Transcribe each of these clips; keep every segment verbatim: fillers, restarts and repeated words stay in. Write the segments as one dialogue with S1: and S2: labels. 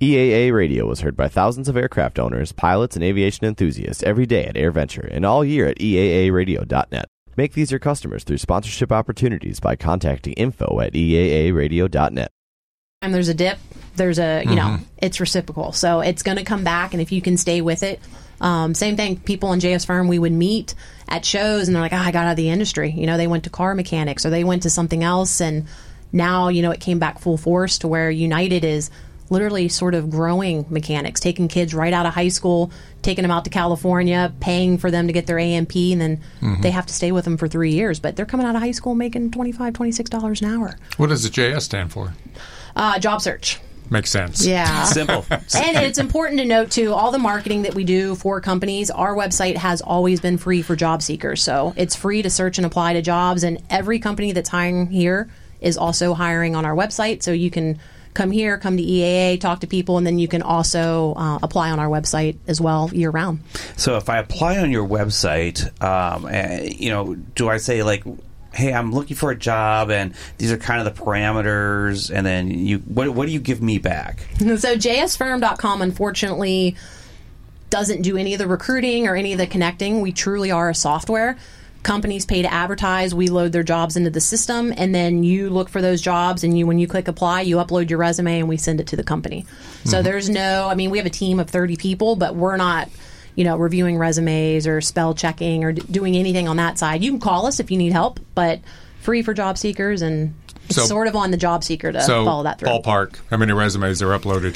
S1: E A A Radio was heard by thousands of aircraft owners, pilots, and aviation enthusiasts every day at AirVenture and all year at E A A radio dot net. Make these your customers through sponsorship opportunities by contacting info at E A A radio dot net.
S2: And there's a dip, there's a, you
S3: Mm-hmm.
S2: know, it's reciprocal. So it's going to come back, and if you can stay with it. Um, same thing, people in J S Firm, we would meet at shows, and they're like, oh, I got out of the industry. You know, they went to car mechanics, or they went to something else, and now, you know, it came back full force to where United is literally sort of growing mechanics, taking kids right out of high school, taking them out to California, paying for them to get their A M P, and then
S3: Mm-hmm.
S2: they have to stay with them for three years. But they're coming out of high school making twenty-five dollars, twenty-six dollars an hour.
S3: What does the J S stand for?
S2: Uh, job search.
S3: Makes sense.
S2: Yeah.
S4: Simple.
S2: And it's important to note, too, all the marketing that we do for companies, our website has always been free for job seekers. So it's free to search and apply to jobs, and every company that's hiring here is also hiring on our website. So you can come here, come to E A A, talk to people, and then you can also uh, apply on our website as well year round.
S4: So if I apply on your website, um, uh, you know, do I say like, hey, I'm looking for a job, and these are kind of the parameters, and then you, what, what do you give me back?
S2: So J S firm dot com, unfortunately, doesn't do any of the recruiting or any of the connecting. We truly are a software. Companies pay to advertise. We load their jobs into the system, and then you look for those jobs, and you, when you click apply, you upload your resume, and we send it to the company. So
S3: Mm-hmm.
S2: there's no, I mean, we have a team of thirty people, but we're not, you know, reviewing resumes or spell checking or d- doing anything on that side. You can call us if you need help, but free for job seekers, and it's
S3: So-
S2: sort of on the job seeker to
S3: So,
S2: follow that through.
S3: ballpark, how many resumes are uploaded?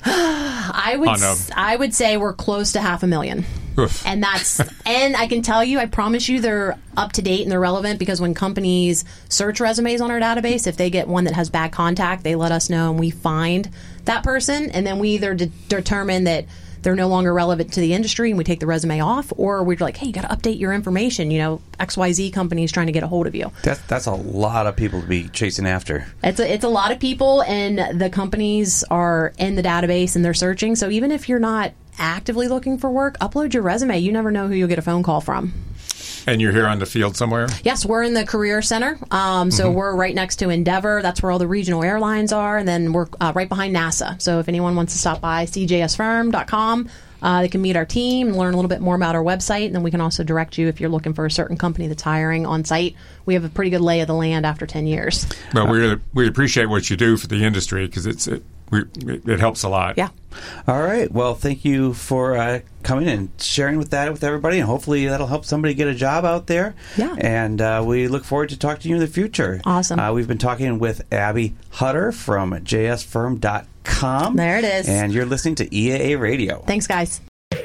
S2: I would
S3: on a-
S2: s- I would say we're close to half a million.
S3: Oof.
S2: And that's and I can tell you, I promise you they're up to date and they're relevant, because when companies search resumes on our database, if they get one that has bad contact, they let us know and we find that person, and then we either de- determine that they're no longer relevant to the industry and we take the resume off, or we're like, hey, you got to update your information. You know, X Y Z company is trying to get a hold of you.
S4: That's that's a lot of people to be chasing after.
S2: It's a, it's a lot of people, and the companies are in the database and they're searching. So even if you're not actively looking for work, upload your resume. You never know who you'll get a phone call from.
S3: And you're here on the field somewhere?
S2: Yes, we're in the Career Center. Um, so we're right next to Endeavor. That's where all the regional airlines are. And then we're uh, right behind NASA. So if anyone wants to stop by, C J S firm dot com. Uh, they can meet our team and learn a little bit more about our website. And then we can also direct you if you're looking for a certain company that's hiring on site. We have a pretty good lay of the land after ten years.
S3: But we we appreciate what you do for the industry, because it's it, we, it helps a lot.
S2: Yeah.
S4: All right. Well, thank you for uh, coming and sharing with that with everybody, and hopefully that'll help somebody get a job out there.
S2: Yeah.
S4: And uh, we look forward to talking to you in the future.
S2: Awesome.
S4: Uh, we've been talking with Abby Hutter from J S firm dot com.
S2: There it is.
S4: And you're listening to E A A Radio.
S2: Thanks, guys.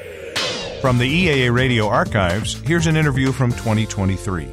S5: From the E A A Radio archives, here's an interview from twenty twenty-three.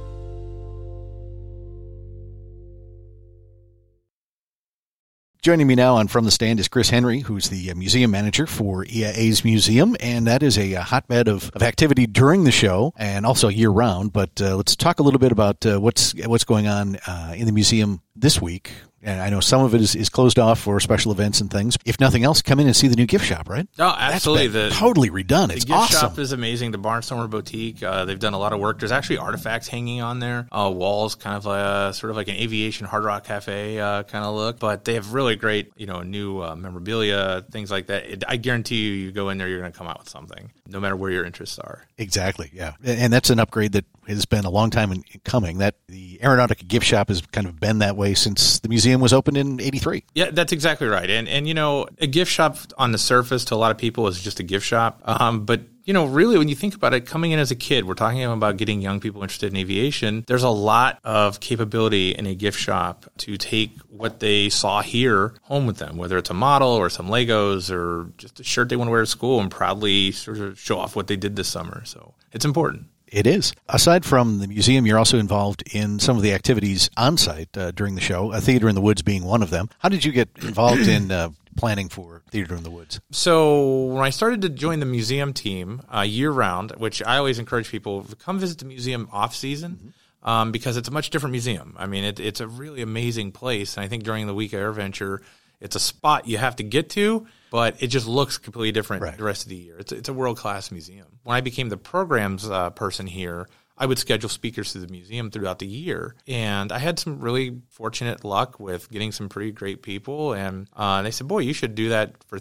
S6: Joining me now on From the Stand is Chris Henry, who's the uh, museum manager for E A A's museum, and that is a, a hotbed of, of activity during the show and also year-round. But uh, let's talk a little bit about uh, what's what's going on uh, in the museum this week. And I know some of it is, is closed off for special events and things. If nothing else, come in and see the new gift shop, right?
S7: Oh, absolutely.
S6: That's been
S7: The-
S6: totally redone.
S7: The
S6: It's
S7: gift
S6: awesome.
S7: shop is amazing. The Barnstormer Boutique, uh, they've done a lot of work. There's actually artifacts hanging on there. Uh, walls, kind of uh, sort of like an aviation Hard Rock Cafe uh, kind of look. But they have really great, you know, new uh, memorabilia, things like that. It, I guarantee you, you go in there, you're going to come out with something, no matter where your interests are.
S6: Exactly, yeah. And and that's an upgrade that has been a long time in coming. That the Aeronautica gift shop has kind of been that way since the museum was opened in eighty-three.
S7: Yeah, that's exactly right. And, and you know, a gift shop on the surface to a lot of people is just a gift shop. Um, but, you know, really, when you think about it, coming in as a kid, we're talking about getting young people interested in aviation. There's a lot of capability in a gift shop to take what they saw here home with them, whether it's a model or some Legos or just a shirt they want to wear to school and proudly sort of show off what they did this summer. So it's important.
S6: It is. Aside from the museum, you're also involved in some of the activities on site uh, during the show, a Theater in the Woods being one of them. How did you get involved in uh, planning for Theater in the Woods?
S7: So when I started to join the museum team uh, year-round, which I always encourage people to come visit the museum off-season, mm-hmm. um, because it's a much different museum. I mean, it, it's a really amazing place, and I think during the week of AirVenture, it's a spot you have to get to, but it just looks completely different
S6: right.
S7: the rest of the year. It's, it's a world-class museum. When I became the programs uh, person here, I would schedule speakers to the museum throughout the year. And I had some really fortunate luck with getting some pretty great people. And uh, they said, boy, you should do that for